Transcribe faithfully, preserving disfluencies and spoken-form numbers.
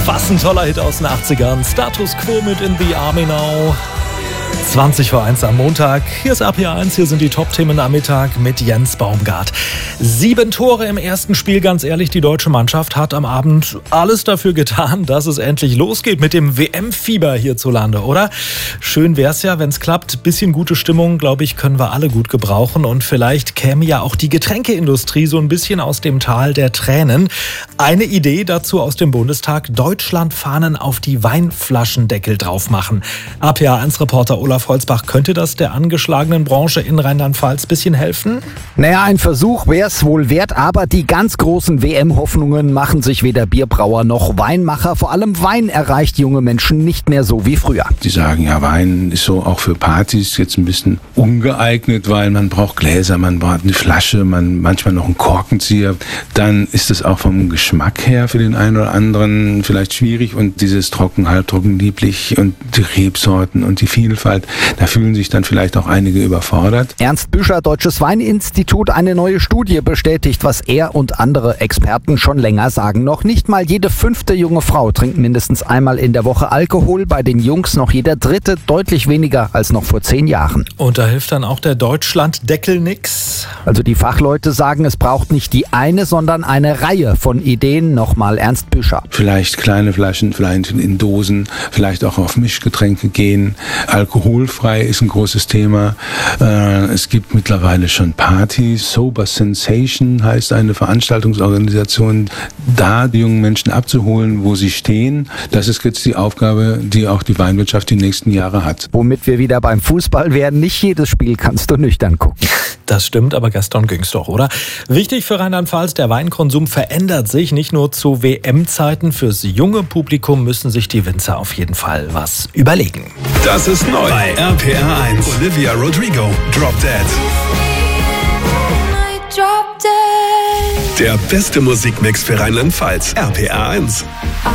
Was ein toller Hit aus den achtzigern. Status Quo mit In the Army Now. zwanzig vor eins am Montag. Hier ist R P R eins, hier sind die Top-Themen am Mittag mit Jens Baumgart. Sieben Tore im ersten Spiel, ganz ehrlich, die deutsche Mannschaft hat am Abend alles dafür getan, dass es endlich losgeht mit dem W M-Fieber hierzulande, oder? Schön wär's ja, wenn's klappt. Bisschen gute Stimmung, glaube ich, können wir alle gut gebrauchen. Und vielleicht käme ja auch die Getränkeindustrie so ein bisschen aus dem Tal der Tränen. Eine Idee dazu aus dem Bundestag: Deutschlandfahnen auf die Weinflaschendeckel drauf machen. R P R eins-Reporter Olaf Holzbach, könnte das der angeschlagenen Branche in Rheinland-Pfalz ein bisschen helfen? Naja, ein Versuch wäre es wohl wert, aber die ganz großen W M-Hoffnungen machen sich weder Bierbrauer noch Weinmacher. Vor allem Wein erreicht junge Menschen nicht mehr so wie früher. Die sagen, ja, Wein ist so auch für Partys jetzt ein bisschen ungeeignet, weil man braucht Gläser, man braucht eine Flasche, man manchmal noch einen Korkenzieher. Dann ist es auch vom Geschmack her für den einen oder anderen vielleicht schwierig, und dieses trocken, halbtrocken, lieblich und die Rebsorten und die Vielfalt, da fühlen sich dann vielleicht auch einige überfordert. Ernst Büscher, Deutsches Weininstitut, eine neue Studie bestätigt, was er und andere Experten schon länger sagen. Noch nicht mal jede fünfte junge Frau trinkt mindestens einmal in der Woche Alkohol. Bei den Jungs noch jeder dritte, deutlich weniger als noch vor zehn Jahren. Und da hilft dann auch der Deutschlanddeckel nix? Also die Fachleute sagen, es braucht nicht die eine, sondern eine Reihe von Ideen. Nochmal Ernst Büscher. Vielleicht kleine Flaschen, vielleicht in Dosen, vielleicht auch auf Mischgetränke gehen. Alkoholfrei ist ein großes Thema. Äh, es gibt mittlerweile schon Partys. Sober Sensation heißt eine Veranstaltungsorganisation, da die jungen Menschen abzuholen, wo sie stehen. Das ist jetzt die Aufgabe, die auch die Weinwirtschaft die nächsten Jahre hat. Womit wir wieder beim Fußball wären. Nicht jedes Spiel kannst du nüchtern gucken. Das stimmt, aber gestern ging's doch, oder? Wichtig für Rheinland-Pfalz, der Weinkonsum verändert sich. Nicht nur zu W M-Zeiten. Fürs junge Publikum müssen sich die Winzer auf jeden Fall was überlegen. Das ist neu bei R P R eins. Olivia Rodrigo, Drop Dead. Der beste Musikmix für Rheinland-Pfalz. R P R eins.